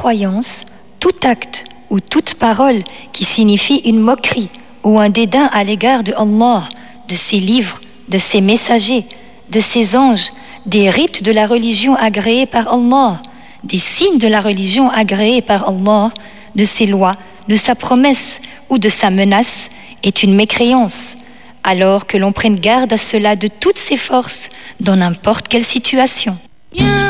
croyance, tout acte ou toute parole qui signifie une moquerie ou un dédain à l'égard de Allah, de ses livres, de ses messagers, de ses anges, des rites de la religion agréés par Allah, des signes de la religion agréés par Allah, de ses lois, de sa promesse ou de sa menace, est une mécréance, alors que l'on prenne garde à cela de toutes ses forces, dans n'importe quelle situation.